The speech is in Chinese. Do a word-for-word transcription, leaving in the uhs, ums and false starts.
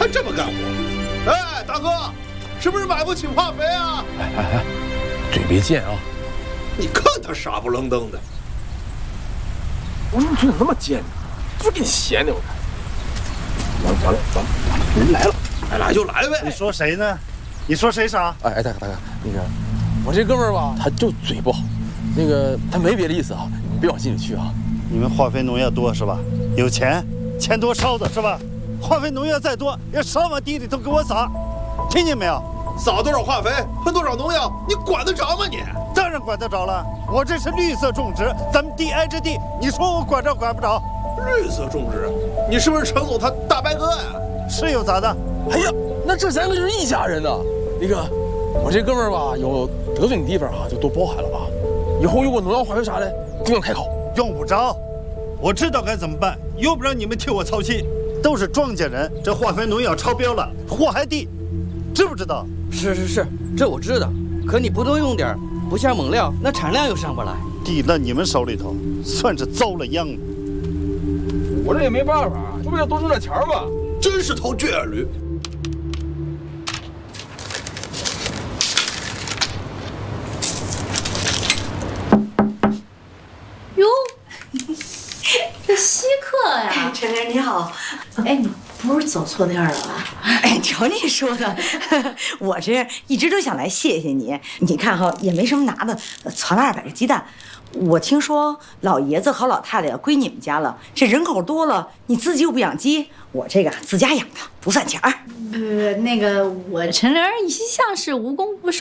还这么干活？哎，大哥，是不是买不起化肥啊？ 哎哎哎，嘴别贱啊！ 你看他傻不愣登的。 我怎么嘴怎么那么贱呢？就给你闲的，我看。完了完了完了，人来了， 哎，来就来呗。 你说谁呢？你说谁傻？ 哎哎，大哥大哥，那个我这哥们儿吧，他就嘴不好，那个他没别的意思啊，你别往心里去啊。 你们化肥农药多是吧？有钱，钱多烧的是吧？化肥农药再多，要烧往地里头给我撒，听见没有？ 撒多少化肥，喷多少农药，你管得着吗你？ 当然管得着了，我这是绿色种植，咱们地挨着地，你说我管着管不着？ 绿色种植，你是不是程总他大伯哥呀？ 是有咋的？ 哎呀，那这三个就是一家人呐。那个，我这哥们儿吧，有得罪你地方啊，就多包涵了吧。以后有我农药化肥啥的，尽管开口。 用不着，我知道该怎么办，用不着你们替我操心。都是庄稼人，这化肥农药超标了，祸害地，知不知道？ 是是是，这我知道。可你不多用点，不下猛料，那产量又上不来。 地在你们手里头，算是遭了殃了。 我这也没办法，就为了多挣点钱嘛。 真是头倔驴。 哟，这稀客呀！ 哎，陈玲你好。 哎，你不是走错店了吧？ 哎，瞧你说的，我这一直都想来谢谢你。你看哈，也没什么拿的，攒了二百个鸡蛋。我听说老爷子和老太太要归你们家了，这人口多了，你自己又不养鸡，我这个自家养的，不算钱儿。 不不，那个我陈玲一向是无功不受